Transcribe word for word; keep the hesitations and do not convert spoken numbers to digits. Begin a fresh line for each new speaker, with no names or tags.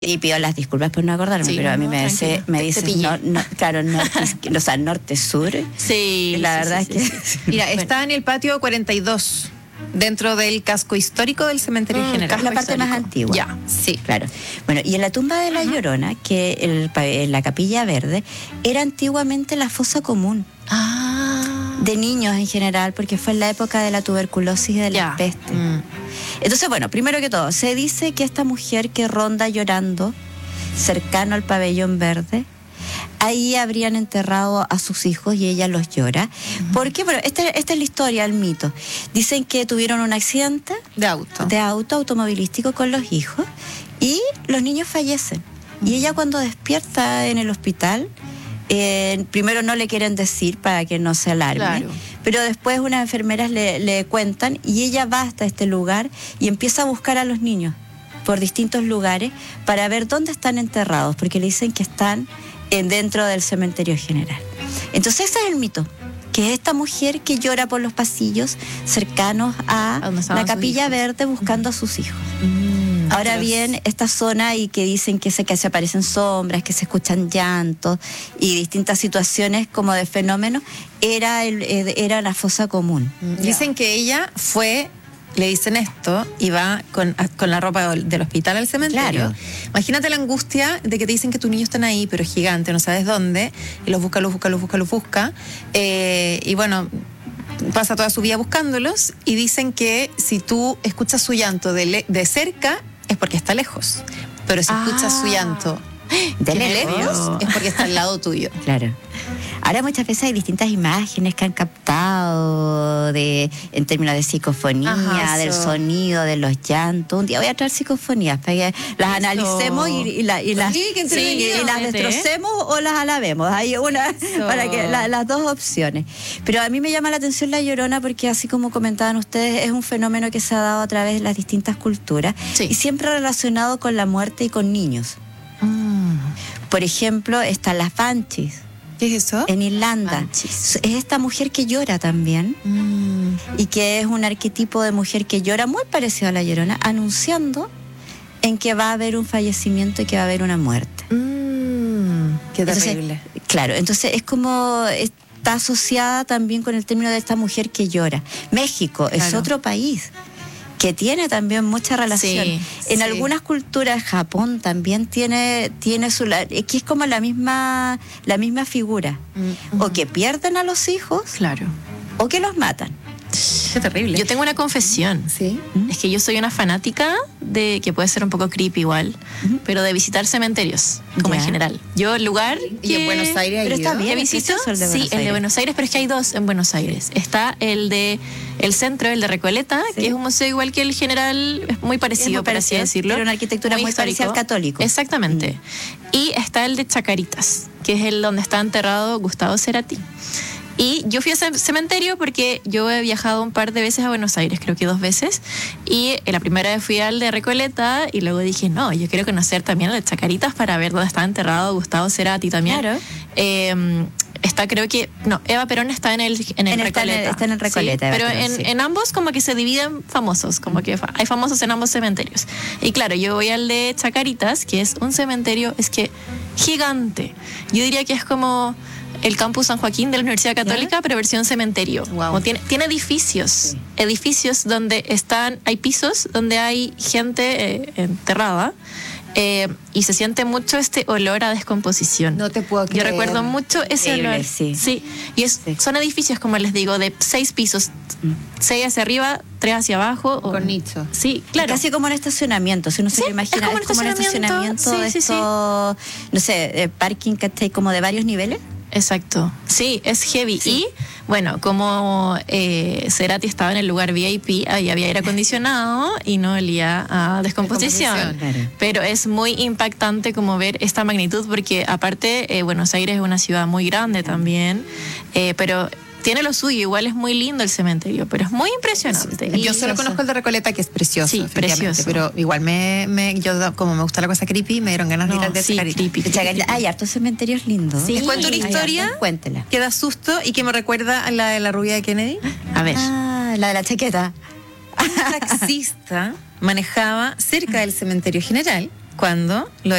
Y pido las disculpas por no acordarme, sí, pero a mí no, me dice, me dice no, no, claro, norte, o sea, norte-sur.
Sí.
La
sí,
verdad
sí,
es
sí,
que...
Sí, sí.
Mira, bueno. Está en el patio cuarenta y dos, dentro del casco histórico del cementerio mm, general.
Es la parte
histórico.
más antigua.
Ya, sí.
Claro. Bueno, y en la tumba de la uh-huh. Llorona, que el, en la Capilla Verde, era antiguamente la fosa común.
Ah.
De niños en general, porque fue en la época de la tuberculosis y de la
ya.
peste.
Mm.
Entonces, bueno, primero que todo, se dice que esta mujer que ronda llorando cercano al pabellón verde, ahí habrían enterrado a sus hijos y ella los llora. Uh-huh. Porque, bueno, esta, esta es la historia, el mito. Dicen que tuvieron un accidente
de auto,
de auto automovilístico con los hijos y los niños fallecen. Uh-huh. Y ella cuando despierta en el hospital, eh, primero no le quieren decir para que no se alarme, claro. pero después unas enfermeras le, le cuentan y ella va hasta este lugar y empieza a buscar a los niños por distintos lugares para ver dónde están enterrados, porque le dicen que están en, dentro del cementerio general. Entonces ese es el mito, que es esta mujer que llora por los pasillos cercanos a la Capilla Verde buscando a sus hijos. Mm, Ahora Dios. bien, esta zona y que dicen que se, que se aparecen sombras, que se escuchan llantos y distintas situaciones como de fenómenos, era, el, era la fosa común.
Mm, dicen que ella fue... Le dicen esto y va con, con la ropa del hospital al cementerio.
Claro.
Imagínate la angustia de que te dicen que tus niños están ahí, pero es gigante, no sabes dónde, y los busca, los busca, los busca, los busca. Eh, y bueno, pasa toda su vida buscándolos y dicen que si tú escuchas su llanto de, le, de cerca es porque está lejos, pero si ah. escuchas su llanto de lejos es porque está al lado tuyo.
Claro. Ahora muchas veces hay distintas imágenes que han captado de, en términos de psicofonía, Ajá, del so. sonido, de los llantos. Un día voy a traer psicofonías para que las eso. analicemos y, y, la, y las,
sí,
sí, y las destrocemos ¿eh? o las alabemos. Hay una eso. para que la, las dos opciones. Pero a mí me llama la atención la Llorona porque así como comentaban ustedes, es un fenómeno que se ha dado a través de las distintas culturas
sí.
y siempre relacionado con la muerte y con niños.
Mm.
Por ejemplo, están las banshees.
¿Qué es eso?
En Irlanda.
Banshees.
Es esta mujer que llora también
mm.
y que es un arquetipo de mujer que llora muy parecido a la Llorona, anunciando en que va a haber un fallecimiento y que va a haber una muerte.
Mm. Qué terrible.
Entonces, claro, entonces es como... está asociada también con el término de esta mujer que llora. México claro. es otro país que tiene también mucha relación.
Sí,
en
sí.
algunas culturas, Japón también tiene, tiene su... que es como la misma, la misma figura. Mm-hmm. O que pierden a los hijos,
claro,
o que los matan.
Qué terrible.
Yo tengo una confesión.
¿Sí?
Es que yo soy una fanática de, que puede ser un poco creepy igual, uh-huh. pero de visitar cementerios, como ya. en general. Yo, el lugar que...
¿Y en Buenos Aires?
Pero está bien,
visito,
el de
sí, el de Buenos Aires, pero es que hay dos en Buenos Aires. Está el de el centro, el de Recoleta, sí. que es un museo igual que el general, es muy parecido, es muy parecido por así decirlo.
Pero una arquitectura muy, muy parecida al católico.
Exactamente. Mm. Y está el de Chacaritas, que es el donde está enterrado Gustavo Cerati. Y yo fui a ese cementerio porque yo he viajado un par de veces a Buenos Aires, creo que dos veces. Y la primera vez fui al de Recoleta y luego dije, no, yo quiero conocer también el de Chacaritas para ver dónde está enterrado Gustavo Cerati también.
Claro.
Eh, está, creo que, no, Eva Perón está en el, en el
en
Recoleta.
Está en el, está en el Recoleta.
Sí, pero
Perón,
en,
sí.
en ambos como que se dividen famosos, como que hay famosos en ambos cementerios. Y claro, yo voy al de Chacaritas, que es un cementerio, es que gigante. Yo diría que es como... el campus San Joaquín de la Universidad Católica, ¿ya? Pero versión cementerio.
Wow.
Como tiene, tiene edificios, sí. edificios donde están, hay pisos donde hay gente eh, enterrada eh, y se siente mucho este olor a descomposición.
No te puedo creer.
Yo recuerdo mucho ese
Increíble,
olor.
Sí.
sí. Y es, sí. son edificios, como les digo, de seis pisos, mm. seis hacia arriba, tres hacia abajo.
Con o, nicho.
Sí, claro.
Casi como un estacionamiento, si uno se
sí,
lo imagina.
Es como un
es como
estacionamiento,
un estacionamiento
sí,
de
sí,
esto,
sí.
no sé, de parking, ¿cachai? Como de varios niveles.
Exacto, sí, es heavy.
Sí.
Y bueno, como eh, Cerati estaba en el lugar V I P, ahí había aire acondicionado y no olía a descomposición.
descomposición claro.
Pero es muy impactante como ver esta magnitud, porque aparte eh, Buenos Aires es una ciudad muy grande también, eh, pero... tiene lo suyo, igual es muy lindo el cementerio, pero es muy impresionante.
Sí, yo solo conozco el de Recoleta, que es precioso.
Sí, precioso.
Pero igual me, me, yo como me gusta la cosa creepy, me dieron ganas
no,
de ir al de
sí,
Chacaritas.
creepy, creepy, creepy.
Hay hartos cementerios lindos.
Sí.
Les cuento una historia
Ay, cuéntela.
que da susto y que me recuerda a la de la rubia de Kennedy.
A ver.
Ah, la de la chaqueta.
Un taxista manejaba cerca del cementerio general cuando lo